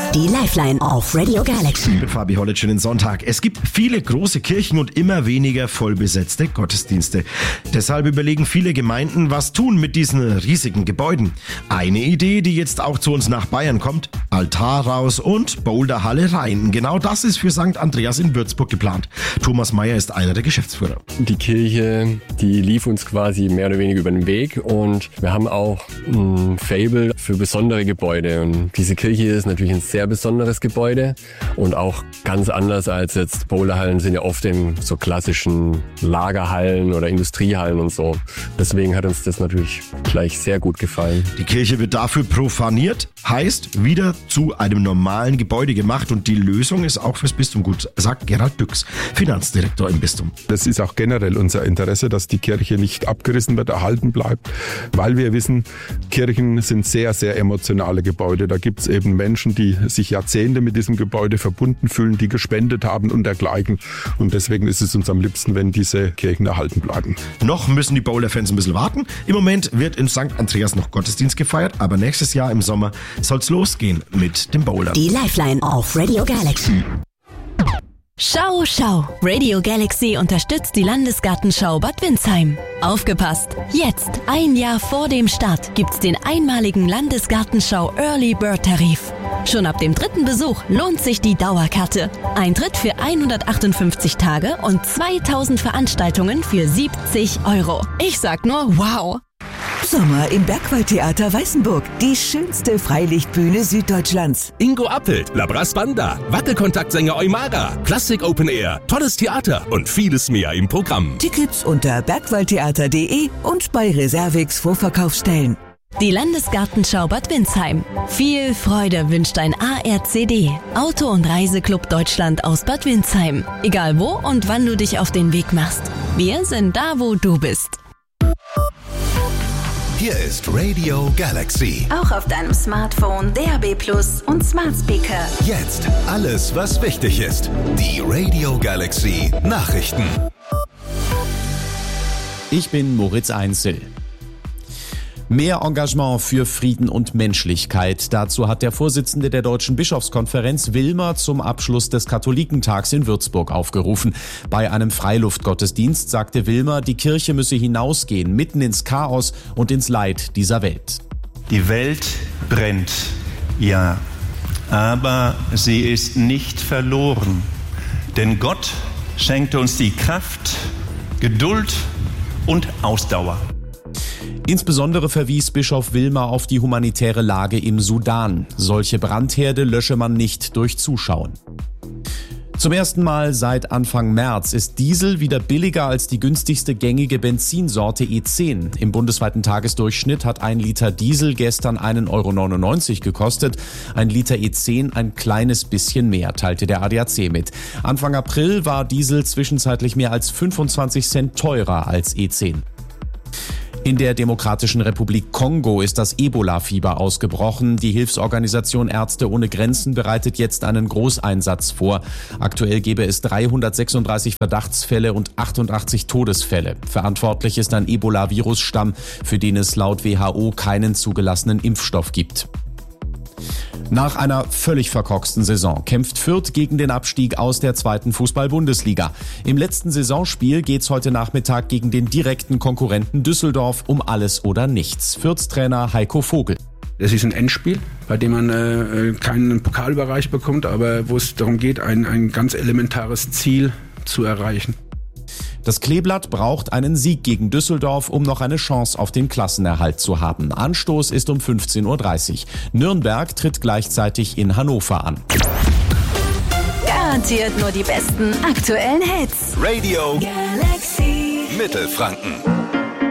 Die Lifeline auf Radio Galaxy. Mit Fabi Hollitsch in den Sonntag. Es gibt viele große Kirchen und immer weniger vollbesetzte Gottesdienste. Deshalb überlegen viele Gemeinden, was tun mit diesen riesigen Gebäuden. Eine Idee, die jetzt auch zu uns nach Bayern kommt: Altar raus und Boulderhalle rein. Genau das ist für St. Andreas in Würzburg geplant. Thomas Meyer ist einer der Geschäftsführer. Die Kirche, die lief uns quasi mehr oder weniger über den Weg und wir haben auch ein Faible für besondere Gebäude. Und diese Kirche ist natürlich ein sehr besonderes Gebäude und auch ganz anders als jetzt Boulderhallen sind ja oft in so klassischen Lagerhallen oder Industriehallen und so. Deswegen hat uns das natürlich gleich sehr gut gefallen. Die Kirche wird dafür profaniert, heißt wieder zu einem normalen Gebäude gemacht, und die Lösung ist auch fürs Bistum gut, sagt Gerald Düx, Finanzdirektor im Bistum. Das ist auch generell unser Interesse, dass die Kirche nicht abgerissen wird, erhalten bleibt, weil wir wissen, Kirchen sind sehr, sehr emotionale Gebäude. Da gibt es eben Menschen, die sich Jahrzehnte mit diesem Gebäude verbunden fühlen, die gespendet haben und dergleichen. Und deswegen ist es uns am liebsten, wenn diese Kirchen erhalten bleiben. Noch müssen die Boulder-Fans ein bisschen warten. Im Moment wird in St. Andreas noch Gottesdienst gefeiert, aber nächstes Jahr im Sommer soll's losgehen mit dem Boulder. Die Lifeline auf Radio Galaxy. Schau, schau! Radio Galaxy unterstützt die Landesgartenschau Bad Windsheim. Aufgepasst! Jetzt, ein Jahr vor dem Start, gibt's den einmaligen Landesgartenschau Early Bird Tarif. Schon ab dem 3. Besuch lohnt sich die Dauerkarte. Eintritt für 158 Tage und 2000 Veranstaltungen für 70 €. Ich sag nur wow! Sommer im Bergwaldtheater Weißenburg. Die schönste Freilichtbühne Süddeutschlands. Ingo Appelt, Labras Banda, Wackelkontaktsänger Eumara, Plastik Open Air, tolles Theater und vieles mehr im Programm. Tickets unter bergwaldtheater.de und bei Reservix Vorverkaufsstellen. Die Landesgartenschau Bad Windsheim. Viel Freude wünscht ein ARCD, Auto- und Reiseclub Deutschland aus Bad Windsheim. Egal wo und wann du dich auf den Weg machst. Wir sind da, wo du bist. Hier ist Radio Galaxy. Auch auf deinem Smartphone, DAB+ und Smart Speaker. Jetzt alles, was wichtig ist. Die Radio Galaxy Nachrichten. Ich bin Moritz Einzel. Mehr Engagement für Frieden und Menschlichkeit. Dazu hat der Vorsitzende der Deutschen Bischofskonferenz Wilmer zum Abschluss des Katholikentags in Würzburg aufgerufen. Bei einem Freiluftgottesdienst sagte Wilmer, die Kirche müsse hinausgehen, mitten ins Chaos und ins Leid dieser Welt. Die Welt brennt, ja, aber sie ist nicht verloren. Denn Gott schenkte uns die Kraft, Geduld und Ausdauer. Insbesondere verwies Bischof Wilmer auf die humanitäre Lage im Sudan. Solche Brandherde lösche man nicht durch Zuschauen. Zum ersten Mal seit Anfang März ist Diesel wieder billiger als die günstigste gängige Benzinsorte E10. Im bundesweiten Tagesdurchschnitt hat ein Liter Diesel gestern 1,99 € gekostet. Ein Liter E10 ein kleines bisschen mehr, teilte der ADAC mit. Anfang April war Diesel zwischenzeitlich mehr als 25 Cent teurer als E10. In der Demokratischen Republik Kongo ist das Ebola-Fieber ausgebrochen. Die Hilfsorganisation Ärzte ohne Grenzen bereitet jetzt einen Großeinsatz vor. Aktuell gäbe es 336 Verdachtsfälle und 88 Todesfälle. Verantwortlich ist ein Ebola-Virusstamm, für den es laut WHO keinen zugelassenen Impfstoff gibt. Nach einer völlig verkorksten Saison kämpft Fürth gegen den Abstieg aus der 2. Fußball-Bundesliga. Im letzten Saisonspiel geht's heute Nachmittag gegen den direkten Konkurrenten Düsseldorf um alles oder nichts. Fürths Trainer Heiko Vogel. Es ist ein Endspiel, bei dem man keinen Pokal überreicht bekommt, aber wo es darum geht, ein ganz elementares Ziel zu erreichen. Das Kleeblatt braucht einen Sieg gegen Düsseldorf, um noch eine Chance auf den Klassenerhalt zu haben. Anstoß ist um 15:30 Uhr. Nürnberg tritt gleichzeitig in Hannover an. Garantiert nur die besten aktuellen Hits. Radio Galaxy Mittelfranken.